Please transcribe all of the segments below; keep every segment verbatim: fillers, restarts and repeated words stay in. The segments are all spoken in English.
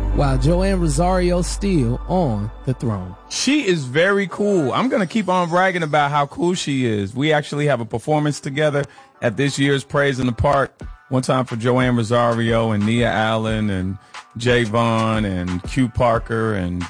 while Joanne Rosario still on the throne. She is very cool. I'm going to keep on bragging about how cool she is. We actually have a performance together at this year's Praise in the Park. One time for Joanne Rosario and Nia Allen and Javon and Q Parker and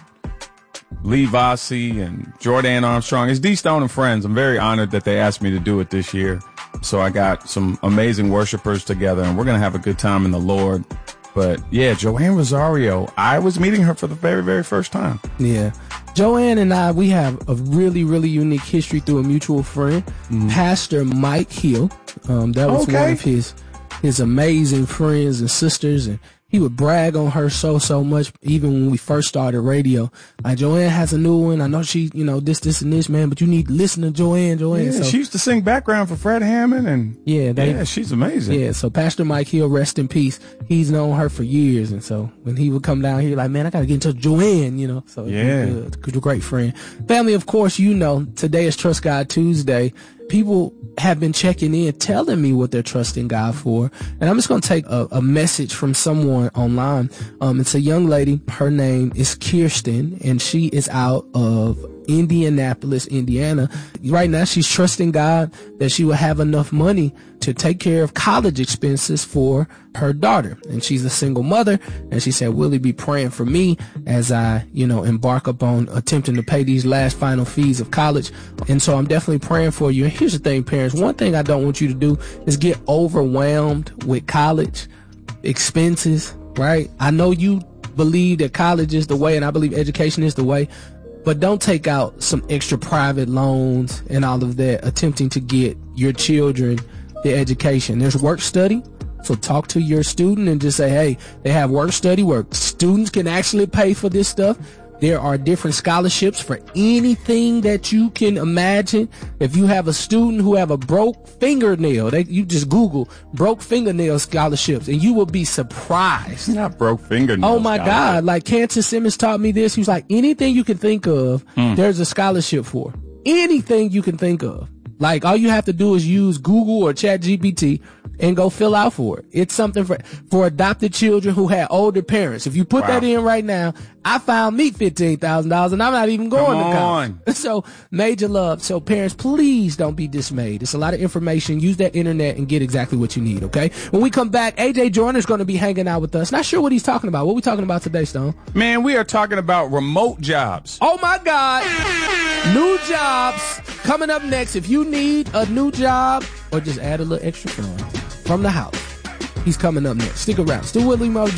Lee Vossi and Jordan Armstrong. It's D Stone and Friends. I'm very honored that they asked me to do it this year. So I got some amazing worshipers together, and we're going to have a good time in the Lord. But, yeah, Joanne Rosario, I was meeting her for the very, very first time. Yeah. Joanne and I, we have a really, really unique history through a mutual friend, mm-hmm. Pastor Mike Hill. Um, that was okay. one of his his amazing friends and sisters, and he would brag on her so, so much, even when we first started radio. Like, Joanne has a new one. I know she, you know, this, this, and this, man, but you need to listen to Joanne, Joanne. Yeah, so, she used to sing background for Fred Hammond, and yeah, they, yeah, she's amazing. Yeah, so Pastor Mike Hill, rest in peace. He's known her for years, and so when he would come down here, like, man, I got to get in touch with Joanne, you know. So yeah, a great friend. Family, of course, you know, today is Trust God Tuesday. People have been checking in, telling me what they're trusting God for. And I'm just going to take a, a message from someone online. Um, it's a young lady. Her name is Kirsten, and she is out of Indianapolis, Indiana. Right now, she's trusting God that she will have enough money to take care of college expenses for her daughter. And she's a single mother. And she said, will he be praying for me as I, you know, embark upon attempting to pay these last final fees of college? And so I'm definitely praying for you. And here's the thing, parents. One thing I don't want you to do is get overwhelmed with college expenses, right? I know you believe that college is the way, and I believe education is the way. But don't take out some extra private loans and all of that, attempting to get your children the education. There's work study. So talk to your student and just say, hey, they have work study where students can actually pay for this stuff. There are different scholarships for anything that you can imagine. If you have a student who have a broke fingernail, they, you just Google broke fingernail scholarships and you will be surprised. Not broke fingernail. Oh my God. Like Cantor Simmons taught me this. He was like, anything you can think of, mm. there's a scholarship for. Anything you can think of. Like all you have to do is use Google or Chat G P T and go fill out for it. It's something for, for adopted children who had older parents. If you put wow. that in right now, I found me fifteen thousand dollars and I'm not even going Come to college. On. So major love. So parents, please don't be dismayed. It's a lot of information. Use that internet and get exactly what you need. Okay. When we come back, A J Joyner's going to be hanging out with us. Not sure what he's talking about. What are we talking about today, Stone? Man, we are talking about remote jobs. Oh my God. New jobs coming up next. If you need a new job or just add a little extra fun from the house, he's coming up next. Stick around. Still with Lee Mo